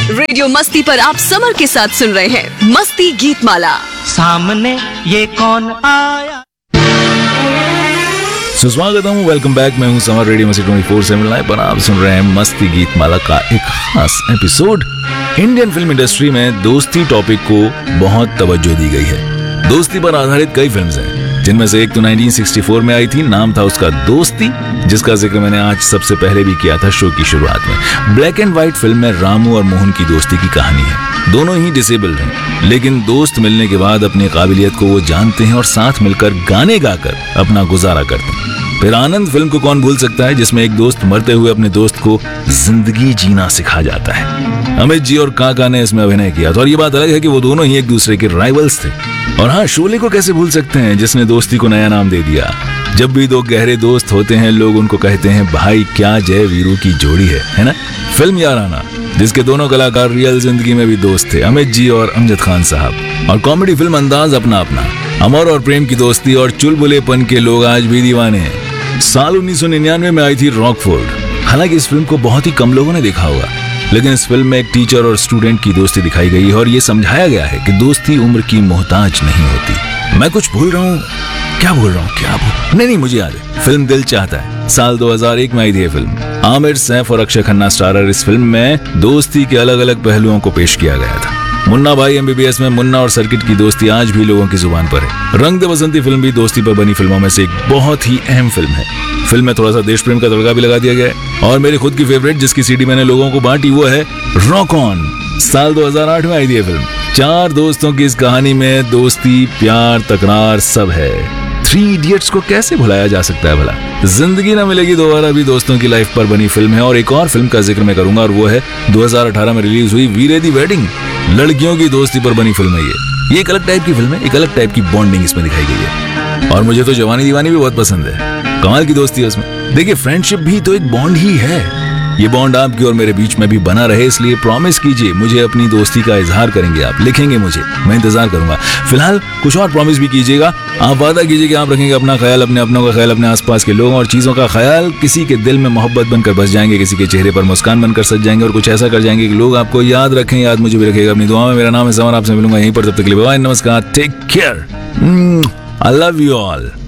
Radio मस्ती पर आप समर के साथ सुन रहे हैं मस्ती गीत माला। सामने ये कौन आया। स्वागत हूँ, वेलकम बैक। मैं हूँ समर, रेडियो मस्ती 24/7 लाइव पर आप सुन रहे हैं मस्ती गीत माला का एक खास एपिसोड। इंडियन फिल्म इंडस्ट्री में दोस्ती टॉपिक को बहुत तवज्जो दी गई है। दोस्ती पर आधारित कई फिल्म्स हैं, जिनमें से एक तो 1964 में आई थी, नाम था उसका दोस्ती, जिसका जिक्र मैंने आज सबसे पहले भी किया था शो की शुरुआत में। ब्लैक एंड व्हाइट फिल्म में रामू और मोहन की दोस्ती की कहानी है। दोनों ही डिसेबल्ड हैं, लेकिन दोस्त मिलने के बाद अपनी काबिलियत को वो जानते हैं और साथ मिलकर गाने गाकर अपना गुजारा करते हैं। फिर आनंद फिल्म को कौन भूल सकता है, जिसमें एक दोस्त मरते हुए अपने दोस्त को जिंदगी जीना सिखा जाता है। अमित जी और काका ने इसमें अभिनय किया था और ये बात अलग है कि वो दोनों ही एक दूसरे के राइवल्स थे। और हाँ, शोले को कैसे भूल सकते हैं, जिसने दोस्ती को नया नाम दे दिया। जब भी दो गहरे दोस्त होते हैं, लोग उनको कहते हैं भाई क्या जय वीरू की जोड़ी है ना। फिल्म याराना, जिसके दोनों कलाकार रियल जिंदगी में भी दोस्त थे, अमित जी और अमजद खान साहब। और कॉमेडी फिल्म अंदाज अपना अपना, अमर और प्रेम की दोस्ती और चुलबुलेपन के लोग आज भी दीवाने हैं। साल 1999 में आई थी रॉकफोर्ड। हालांकि इस फिल्म को बहुत ही कम लोगों ने देखा होगा, लेकिन इस फिल्म में एक टीचर और स्टूडेंट की दोस्ती दिखाई गई है और ये समझाया गया है कि दोस्ती उम्र की मोहताज नहीं होती। मैं कुछ भूल रहा हूँ, क्या भूल रहा हूँ? नहीं, मुझे याद है। फिल्म दिल चाहता है, साल 2001 में आई थी ये फिल्म। आमिर, सैफ और अक्षय खन्ना स्टारर इस फिल्म में दोस्ती के अलग अलग पहलुओं को पेश किया गया था। मुन्ना भाई MBBS में मुन्ना और सर्किट की दोस्ती आज भी लोगों की जुबान पर है। रंग दे बसंती फिल्म भी दोस्ती पर बनी फिल्मों में से एक बहुत ही अहम फिल्म है। फिल्म में थोड़ा सा देश प्रेम का तड़का भी लगा दिया गया है। और मेरी खुद की फेवरेट, जिसकी सीडी मैंने लोगों को बांटी, वो है रॉक ऑन। साल 2008 में आई थी ये फिल्म। 4 दोस्तों की इस कहानी में दोस्ती, प्यार, तकरार सब है। 3 इडियट्स को कैसे भुलाया जा सकता है भला। जिंदगी न मिलेगी दोबारा भी दोस्तों की लाइफ पर बनी फिल्म है। और एक और फिल्म का जिक्र मैं करूंगा और वो है 2018 में रिलीज हुई वीरे दी वेडिंग। लड़कियों की दोस्ती पर बनी फिल्म है ये एक अलग टाइप की फिल्म है, एक अलग टाइप की बॉन्डिंग इसमें दिखाई गई है। और मुझे तो जवानी दीवानी भी बहुत पसंद है, कमाल की दोस्ती है उसमें। देखिए, फ्रेंडशिप भी तो एक बॉन्ड ही है। ये बॉन्ड आपकी और मेरे बीच में भी बना रहे, इसलिए प्रॉमिस कीजिए मुझे अपनी दोस्ती का इजहार करेंगे आप, लिखेंगे मुझे, मैं इंतजार करूंगा। फिलहाल कुछ और प्रॉमिस भी कीजिएगा। आप वादा कीजिए कि आप रखेंगे अपना ख्याल, अपने अपनों का ख्याल, अपने आसपास के लोगों और चीजों का ख्याल। किसी के दिल में मोहब्बत बनकर बस जाएंगे, किसी के चेहरे पर मुस्कान बनकर सज जाएंगे और कुछ ऐसा कर जाएंगे कि लोग आपको याद रखें, याद मुझे भी रखेगा अपनी दुआ में। मेरा नाम है समर, आपसे मिलूंगा यहीं पर, तब तक के लिए बाय, नमस्कार, take care, I love you all.